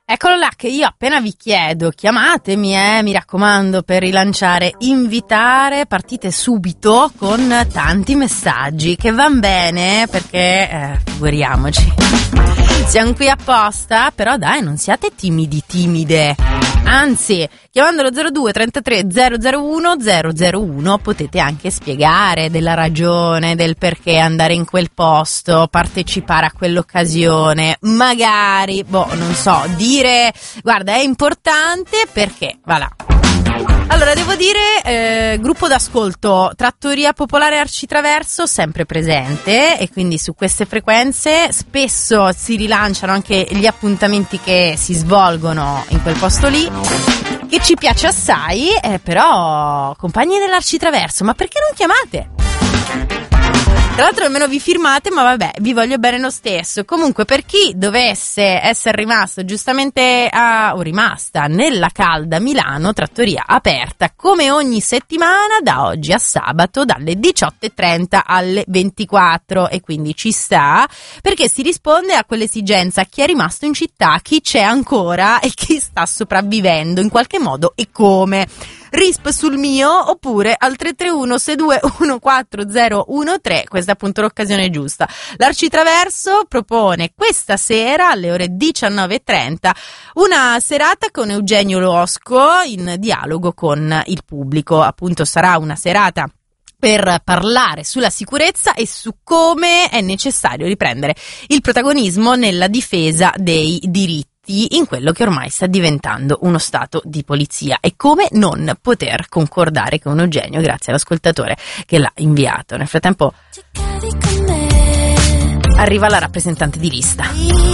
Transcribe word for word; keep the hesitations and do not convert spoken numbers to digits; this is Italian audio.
Eccolo là che io appena vi chiedo, chiamatemi eh, mi raccomando per rilanciare, invitare, partite subito con tanti messaggi che van bene perché eh, figuriamoci, siamo qui apposta, però dai non siate timidi timide, anzi chiamandolo zero due trentatré zero zero uno zero zero uno potete anche spiegare della ragione, del perché andare in quel posto, partecipare a quell'occasione, magari, boh non so, dire guarda è importante perché, voilà. Allora devo dire eh, gruppo d'ascolto Trattoria Popolare Arcitraverso sempre presente, e quindi su queste frequenze spesso si rilanciano anche gli appuntamenti che si svolgono in quel posto lì, che ci piace assai, eh, però compagni dell'Arcitraverso, ma perché non chiamate? Tra l'altro almeno vi firmate, ma vabbè, vi voglio bene lo stesso. Comunque, per chi dovesse essere rimasto giustamente a, o rimasta nella calda Milano, trattoria aperta come ogni settimana da oggi a sabato dalle diciotto e trenta alle ventiquattro, e quindi ci sta perché si risponde a quell'esigenza: chi è rimasto in città, chi c'è ancora e chi sta sopravvivendo in qualche modo e come. Risp sul mio oppure al tre tre uno sei due uno quattro zero uno tre, questa è appunto l'occasione giusta. L'Arcitraverso propone questa sera alle ore diciannove e trenta una serata con Eugenio Losco in dialogo con il pubblico, appunto sarà una serata per parlare sulla sicurezza e su come è necessario riprendere il protagonismo nella difesa dei diritti in quello che ormai sta diventando uno stato di polizia, e come non poter concordare con Eugenio grazie all'ascoltatore che l'ha inviato. Nel frattempo arriva la rappresentante di lista.